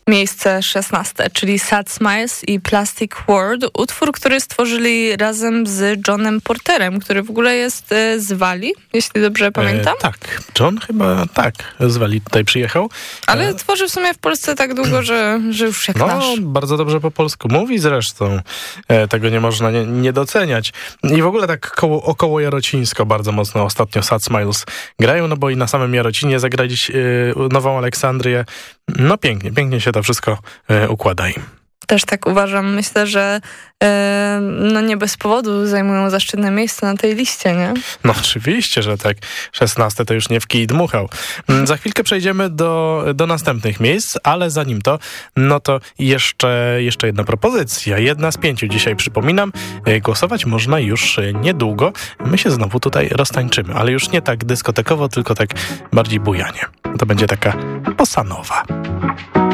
miejsce 16, czyli Sad Smiles i Plastic World, utwór, który stworzyli razem z Johnem Porterem, który w ogóle jest z Walii, jeśli dobrze pamiętam. Tak, John chyba z Walii tutaj przyjechał. Ale tworzy w sumie w Polsce tak długo, że już jak nasz. Bardzo dobrze po polsku mówi zresztą. Tego nie można nie doceniać. I w ogóle tak około jarocińsko bardzo mocno ostatnio Sad Smiles grają, no bo i na samym Jarocinie zagrali Nową Aleksandrię. No pięknie się to wszystko układa im. Też tak uważam. Myślę, że nie bez powodu zajmują zaszczytne miejsce na tej liście, nie? No oczywiście, że tak. 16 to już nie w kij dmuchał. Za chwilkę przejdziemy do następnych miejsc, ale zanim to, no to jeszcze jedna propozycja. 1 z 5 dzisiaj przypominam. Głosować można już niedługo. My się znowu tutaj roztańczymy, ale już nie tak dyskotekowo, tylko tak bardziej bujanie. To będzie taka bossa nova.